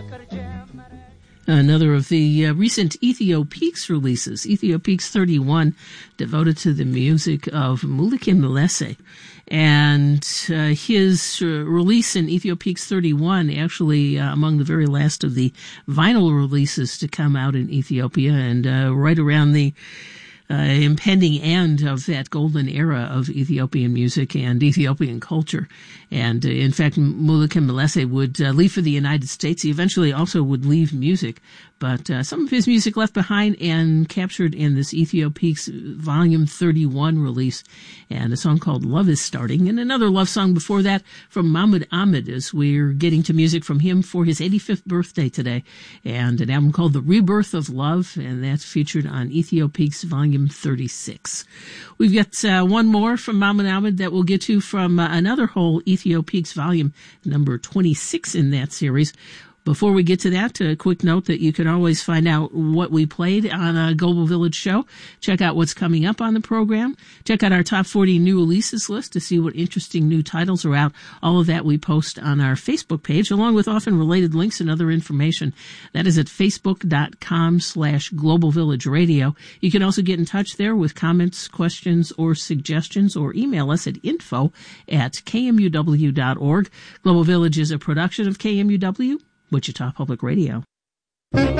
Another of the recent Ethio-Peaks releases, Ethio-Peaks 31, devoted to the music of Mulike Mlese. And his release in Ethio-Peaks 31, actually among the very last of the vinyl releases to come out in Ethiopia, and right around the impending end of that golden era of Ethiopian music and Ethiopian culture. And in fact, Mulike Mlese would leave for the United States. He eventually also would leave music, but some of his music left behind and captured in this Ethio-Peaks Volume 31 release, and a song called Love is Starting, and another love song before that from Mahmoud Ahmed, as we're getting to music from him for his 85th birthday today, and an album called The Rebirth of Love, and that's featured on Ethio-Peaks Volume 36. We've got one more from Mahmoud Ahmed that we'll get to from another whole Ethio-Peaks volume, number 26 in that series. Before we get to that, a quick note that you can always find out what we played on a Global Village show. Check out what's coming up on the program. Check out our top 40 new releases list to see what interesting new titles are out. All of that we post on our Facebook page, along with often related links and other information. That is at facebook.com/Global Village Radio. You can also get in touch there with comments, questions, or suggestions, or email us at info@kmuw.org. Global Village is a production of KMUW, Wichita Public Radio.